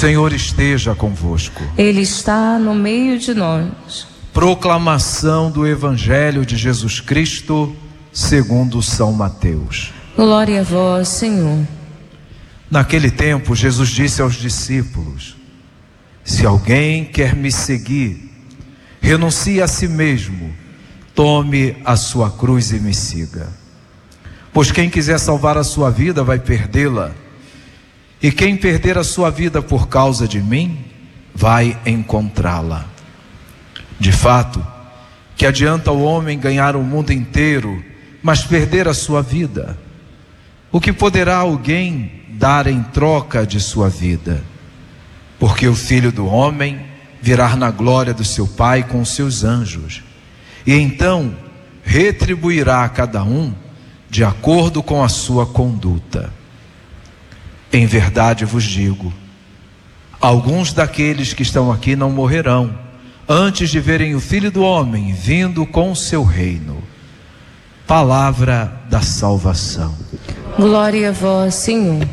Senhor esteja convosco. Ele está no meio de nós. Proclamação do Evangelho de Jesus Cristo, segundo São Mateus. Glória a vós, Senhor. Naquele tempo, Jesus disse aos discípulos: se alguém quer me seguir, renuncie a si mesmo, tome a sua cruz e me siga. Pois quem quiser salvar a sua vida vai perdê-la, e quem perder a sua vida por causa de mim, vai encontrá-la. De fato, que adianta o homem ganhar o mundo inteiro, mas perder a sua vida? O que poderá alguém dar em troca de sua vida? Porque o Filho do Homem virá na glória do seu Pai com os seus anjos, e então retribuirá a cada um de acordo com a sua conduta. Em verdade vos digo, alguns daqueles que estão aqui não morrerão antes de verem o Filho do Homem vindo com o seu reino. Palavra da salvação. Glória a vós, Senhor.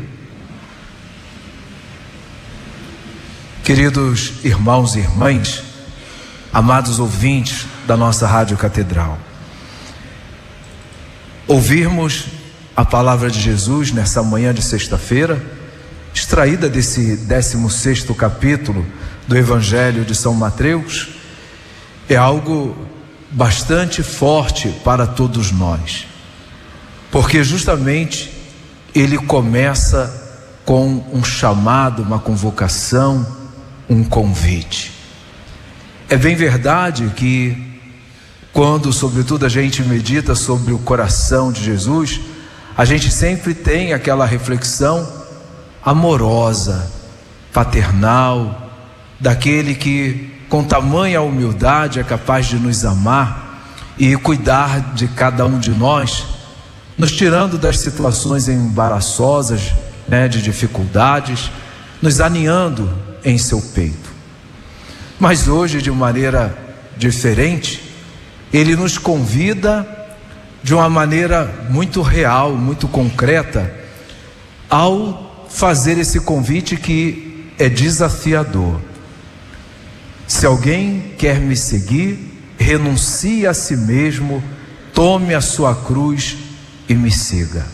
Queridos irmãos e irmãs, amados ouvintes da nossa Rádio Catedral, ouvirmos a palavra de Jesus nessa manhã de sexta-feira, extraída desse 16º capítulo do Evangelho de São Mateus, é algo bastante forte para todos nós, porque justamente ele começa com um chamado, uma convocação, um convite. É bem verdade que quando, sobretudo, a gente medita sobre o coração de Jesus, a gente sempre tem aquela reflexão amorosa, paternal, daquele que com tamanha humildade é capaz de nos amar e cuidar de cada um de nós, nos tirando das situações embaraçosas, de dificuldades, nos aninhando em seu peito. Mas hoje, de maneira diferente, ele nos convida de uma maneira muito real, muito concreta, ao fazer esse convite que é desafiador. Se alguém quer me seguir, renuncie a si mesmo, tome a sua cruz e me siga.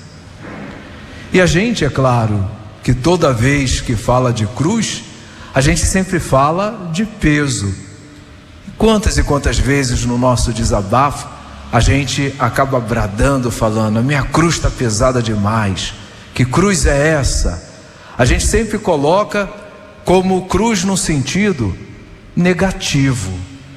E a gente, é claro, que toda vez que fala de cruz, a gente sempre fala de peso. Quantas e quantas vezes no nosso desabafo a gente acaba bradando, falando: a minha cruz está pesada demais. Que cruz é essa? A gente sempre coloca como cruz no sentido negativo.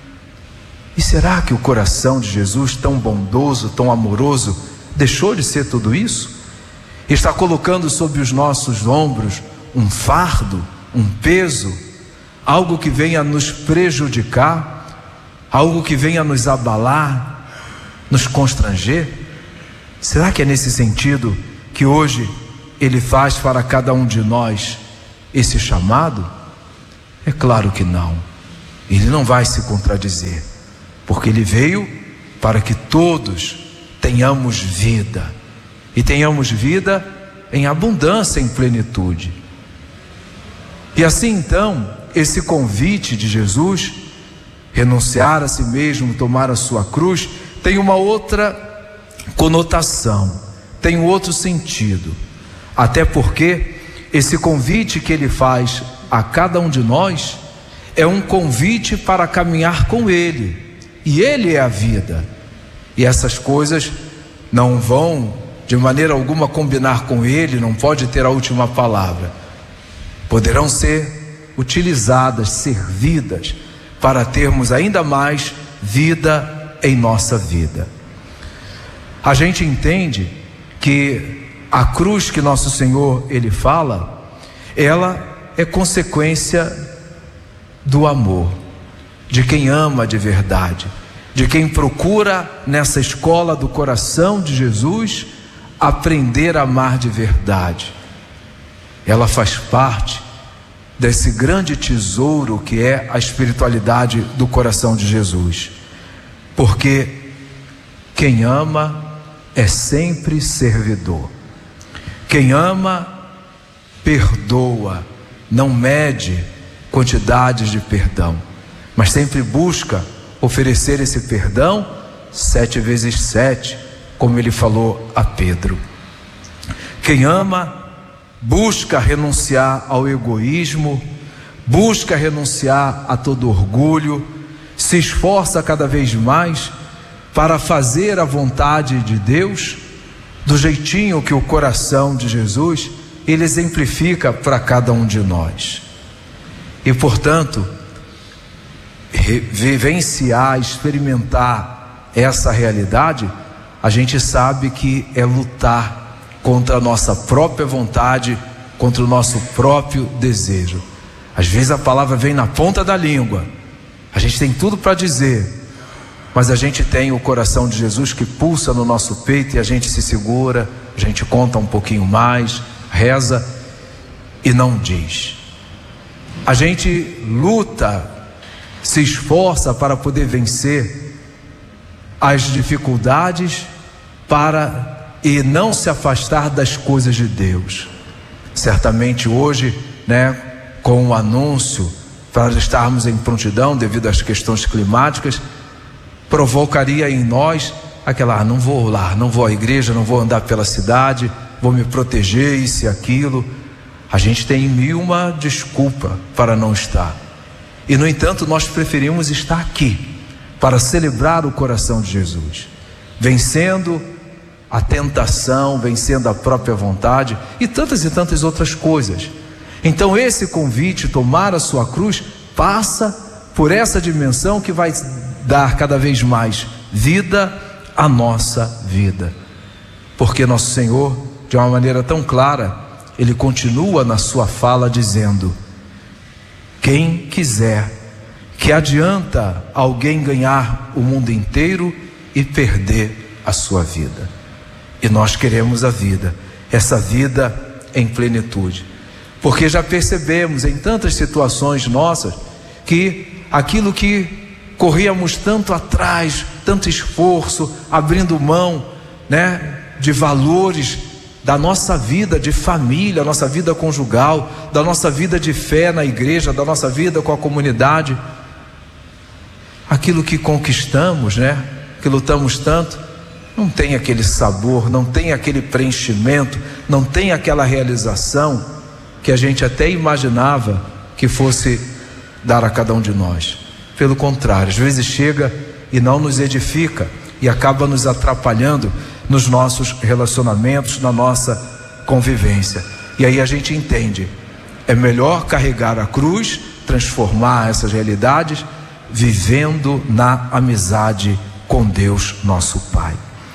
E será que o coração de Jesus, tão bondoso, tão amoroso, deixou de ser tudo isso? Está colocando sobre os nossos ombros um fardo, um peso, algo que venha nos prejudicar, algo que venha nos abalar, nos constranger? Será que é nesse sentido que hoje ele faz para cada um de nós esse chamado? É claro que não. Ele não vai se contradizer, porque ele veio para que todos tenhamos vida, e tenhamos vida em abundância, em plenitude. E assim então, esse convite de Jesus, renunciar a si mesmo, tomar a sua cruz, tem uma outra conotação, tem um outro sentido. Até porque esse convite que ele faz a cada um de nós é um convite para caminhar com ele, e ele é a vida. E essas coisas não vão de maneira alguma combinar com ele, não pode ter a última palavra. Poderão ser utilizadas, servidas para termos ainda mais vida em nossa vida. A gente entende que a cruz que nosso Senhor ele fala, ela é consequência do amor, de quem ama de verdade, de quem procura nessa escola do coração de Jesus aprender a amar de verdade. Ela faz parte desse grande tesouro que é a espiritualidade do coração de Jesus, porque quem ama é sempre servidor, quem ama perdoa, não mede quantidades de perdão, mas sempre busca oferecer esse perdão 7 vezes 7, como ele falou a Pedro. Quem ama busca renunciar ao egoísmo, busca renunciar a todo orgulho, se esforça cada vez mais para fazer a vontade de Deus do jeitinho que o coração de Jesus ele exemplifica para cada um de nós. E portanto, vivenciar, experimentar essa realidade, a gente sabe que é lutar contra a nossa própria vontade, contra o nosso próprio desejo. Às vezes a palavra vem na ponta da língua, a gente tem tudo para dizer, mas a gente tem o coração de Jesus que pulsa no nosso peito e a gente se segura, a gente conta um pouquinho mais, reza e não diz. A gente luta, se esforça para poder vencer as dificuldades e não se afastar das coisas de Deus. Certamente hoje, com o anúncio para estarmos em prontidão devido às questões climáticas, provocaria em nós aquela, não vou lá, não vou à igreja, não vou andar pela cidade, vou me proteger, isso e aquilo. A gente tem 1000 desculpas para não estar. E no entanto nós preferimos estar aqui para celebrar o coração de Jesus, vencendo a tentação, vencendo a própria vontade e tantas outras coisas. Então esse convite, tomar a sua cruz, passa por essa dimensão que vai dar cada vez mais vida à nossa vida. Porque nosso Senhor, de uma maneira tão clara, Ele continua na sua fala dizendo: quem quiser, que adianta alguém ganhar o mundo inteiro e perder a sua vida? E nós queremos a vida, essa vida em plenitude, porque já percebemos em tantas situações nossas que aquilo que corríamos tanto atrás, tanto esforço, abrindo mão, de valores da nossa vida de família, nossa vida conjugal, da nossa vida de fé na igreja, da nossa vida com a comunidade, aquilo que conquistamos, que lutamos tanto, não tem aquele sabor, não tem aquele preenchimento, não tem aquela realização que a gente até imaginava que fosse dar a cada um de nós. Pelo contrário, às vezes chega e não nos edifica e acaba nos atrapalhando nos nossos relacionamentos, na nossa convivência. E aí a gente entende, é melhor carregar a cruz, transformar essas realidades, vivendo na amizade com Deus, nosso Pai.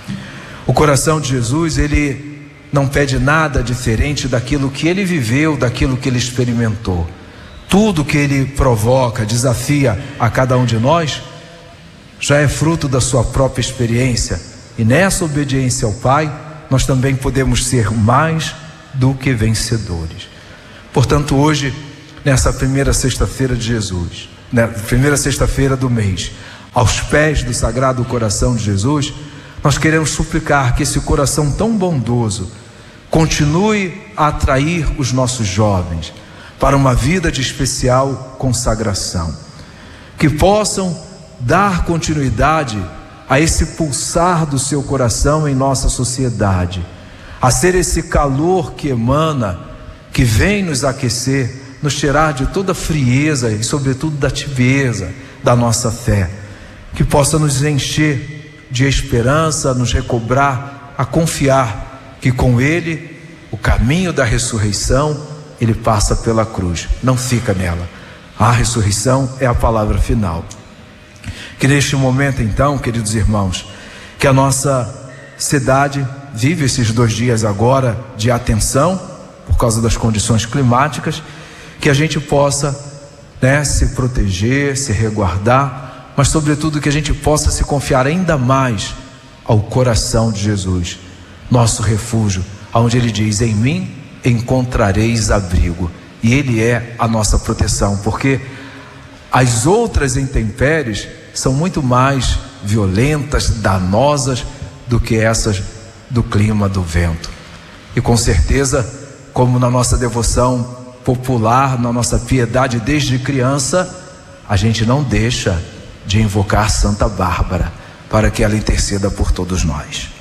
O coração de Jesus, ele não pede nada diferente daquilo que ele viveu, daquilo que ele experimentou. Tudo que ele provoca, desafia a cada um de nós, já é fruto da sua própria experiência. E nessa obediência ao Pai, nós também podemos ser mais do que vencedores. Portanto, hoje, nessa primeira sexta-feira de Jesus, primeira sexta-feira do mês, aos pés do Sagrado Coração de Jesus, nós queremos suplicar que esse coração tão bondoso continue a atrair os nossos jovens para uma vida de especial consagração, que possam dar continuidade a esse pulsar do seu coração em nossa sociedade, a ser esse calor que emana, que vem nos aquecer, nos tirar de toda frieza e sobretudo da tibieza da nossa fé, que possa nos encher de esperança, nos recobrar a confiar que com Ele, o caminho da ressurreição, Ele passa pela cruz, não fica nela. A ressurreição é a palavra final. Que neste momento então, queridos irmãos, que a nossa cidade vive esses 2 dias agora de atenção, por causa das condições climáticas, que a gente possa se proteger, se resguardar, mas sobretudo que a gente possa se confiar ainda mais ao coração de Jesus, nosso refúgio, onde Ele diz: em mim encontrareis abrigo. E Ele é a nossa proteção, porque as outras intempéries são muito mais violentas, danosas do que essas do clima, do vento. E com certeza, como na nossa devoção popular, na nossa piedade desde criança, a gente não deixa de invocar Santa Bárbara para que ela interceda por todos nós.